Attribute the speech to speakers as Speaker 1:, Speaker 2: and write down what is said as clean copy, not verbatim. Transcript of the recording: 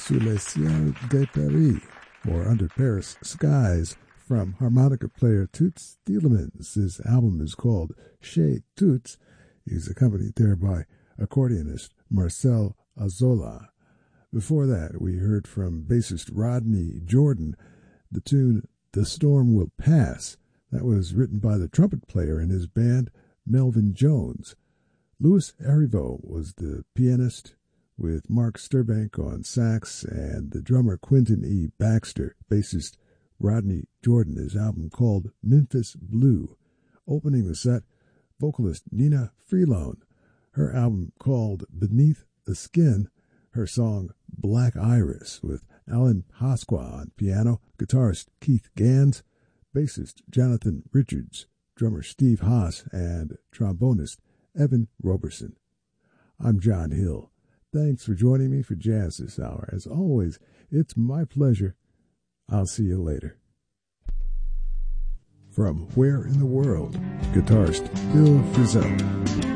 Speaker 1: Sous les ciels de Paris, or Under Paris Skies, from harmonica player Toots Thielemans. His album is called Chez Toots. He's accompanied there by accordionist Marcel Azola. Before that, we heard from bassist Rodney Jordan the tune The Storm Will Pass. That was written by the trumpet player in his band, Melvin Jones. Louis Arrivo was the pianist, with Mark Sturbank on sax and the drummer Quentin E. Baxter. Bassist Rodney Jordan, his album called Memphis Blue. Opening the set, vocalist Nina Freelone, her album called Beneath the Skin, her song Black Iris, with Alan Pasqua on piano, guitarist Keith Gans, bassist Jonathan Richards, drummer Steve Haas, and trombonist Evan Roberson. I'm John Hill. Thanks for joining me for Jazz this hour. As always, it's my pleasure. I'll see you later. From Where in the World, guitarist Bill Frisell.